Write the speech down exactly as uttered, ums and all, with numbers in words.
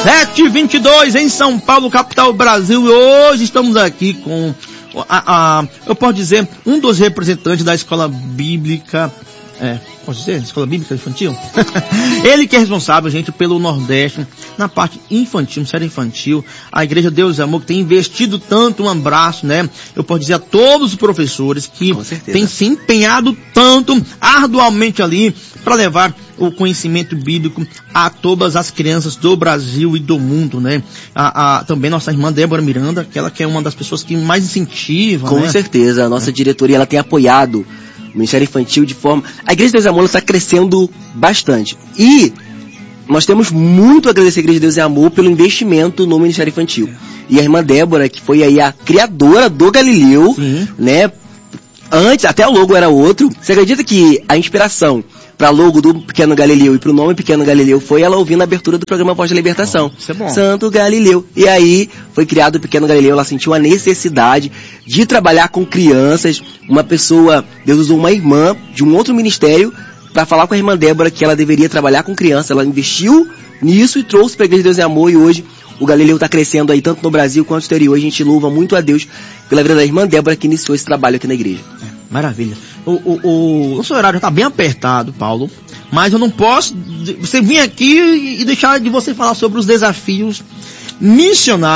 sete e vinte e dois em São Paulo, capital do Brasil, e hoje estamos aqui com, a, a, eu posso dizer, um dos representantes da escola bíblica, é, posso dizer, escola bíblica infantil? Ele que é responsável, gente, pelo Nordeste, na parte infantil, série infantil, a Igreja Deus e Amor, que tem investido tanto, um abraço, né? Eu posso dizer a todos os professores que têm se empenhado tanto, arduamente ali, para levar o conhecimento bíblico a todas as crianças do Brasil e do mundo, né? A, a, também nossa irmã Débora Miranda, aquela que é uma das pessoas que mais incentiva, Com né? certeza, a nossa é. diretoria, ela tem apoiado o Ministério Infantil de forma... A Igreja de Deus e Amor está crescendo bastante. E nós temos muito a agradecer a Igreja de Deus e Amor pelo investimento no Ministério Infantil. E a irmã Débora, que foi aí a criadora do Galileu, Sim. né? Antes, até o logo era outro. Você acredita que a inspiração para logo do Pequeno Galileu e para o nome Pequeno Galileu foi ela ouvindo a abertura do programa Voz da Libertação. Bom, isso é bom. Santo Galileu. E aí foi criado o Pequeno Galileu, ela sentiu a necessidade de trabalhar com crianças. Uma pessoa, Deus usou uma irmã de um outro ministério para falar com a irmã Débora que ela deveria trabalhar com crianças. Ela investiu nisso e trouxe para a Igreja de Deus e Amor, e hoje o Galileu está crescendo aí tanto no Brasil quanto no exterior. A gente louva muito a Deus pela vida da irmã Débora que iniciou esse trabalho aqui na igreja. Maravilha. O, o, o, o seu horário está bem apertado, Paulo, mas eu não posso você vir aqui e deixar de você falar sobre os desafios missionários